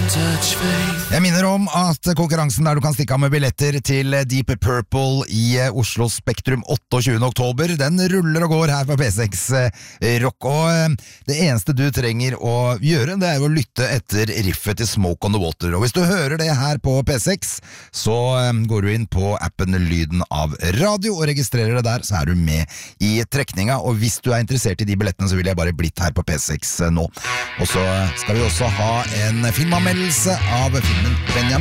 Jeg minner om at konkurransen der du kan stikke av med billetter til Deep Purple i Oslo Spektrum 28. oktober, den ruller og går her på P6 Rock, og det eneste du trenger å gjøre, det er å lytte etter riffet til Smoke on the Water, og hvis du hører det her på P6, så går du inn på appen Lyden av Radio og registrerer det der, så er du med i trekninga, og hvis du er interessert i de billettene, så vil jeg bare blitt her på P6 nå. Og så skal vi også ha en filmanmeldelse av filmen Benjamin.